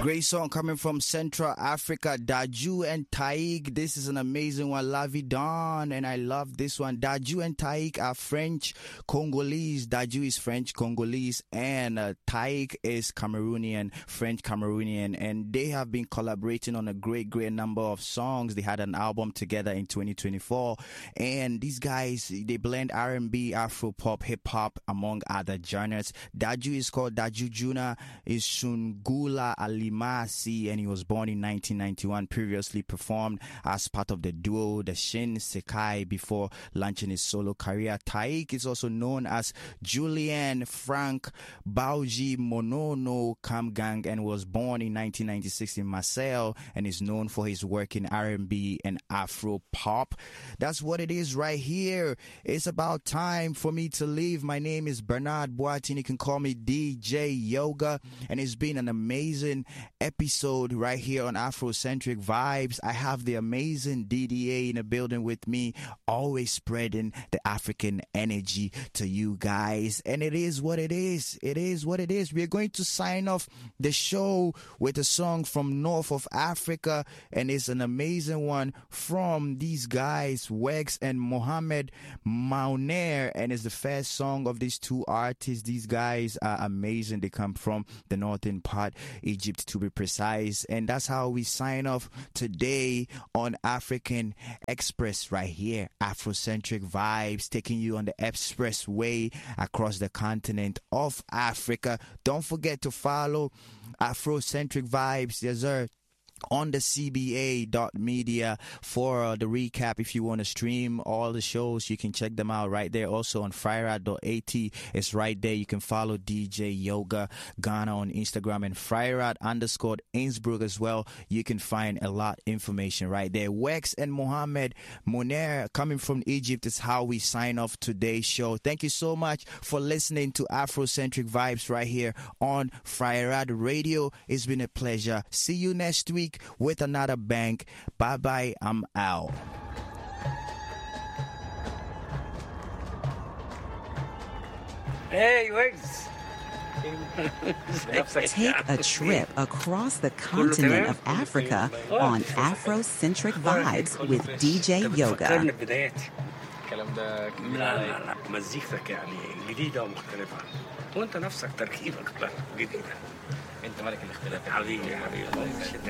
Great song coming from Central Africa, Daju and Taïk. This is an amazing one, La Vie Donne, and I love this one. Daju and Taïk are French Congolese. Daju is French Congolese, and Taïk is Cameroonian, French Cameroonian, and they have been collaborating on a great number of songs. They had an album together in 2024, and these guys, they blend R&B, Afro pop, hip hop, among other genres. Daju is called Daju Juna, is Shungula Alimasi, and he was born in 1991. Previously performed as part of the duo the Shin Sekai before launching his solo career. Taïk is also known as Julien Frank Bauji Monono Kamgang and was born in 1996 in Marseille and is known for his work in R&B and Afro pop. That's what it is right here. It's about time for me to leave. My name is Bernard Boateng. You can call me DJ Yoga, and it's been an amazing episode right here on Afrocentric Vibes. I have the amazing DDA in the building with me, always spreading the African energy to you guys. And it is what it is. It is what it is. We're going to sign off the show with a song from North of Africa, and it's an amazing one from these guys, Wex and Mohamed Mauner, and it's the first song of these two artists. These guys are amazing. They come from the northern part, Egypt to be precise, and that's how we sign off today on African Express right here. Afrocentric Vibes, taking you on the expressway across the continent of Africa. Don't forget to follow Afrocentric Vibes, yes sir, on the CBA.media for the recap. If you want to stream all the shows, you can check them out right there. Also on Fryrad.at, it's right there. You can follow DJ Yoga Ghana on Instagram and Fryrad_Innsbruck as well. You can find a lot of information right there. Wex and Mohamed Moner coming from Egypt is how we sign off today's show. Thank you so much for listening to Afrocentric Vibes right here on Fryrad Radio. It's been a pleasure. See you next week with another bang. Bye bye. I'm out. Hey, Wex. Take a trip across the continent of Africa on Afrocentric Vibes with DJ Yoga. الكلام ده كبير لا مزيكتك يعني جديدة ومختلفة، وانت نفسك تركيبك جديدة. انت مالك الاختلاف حبيبي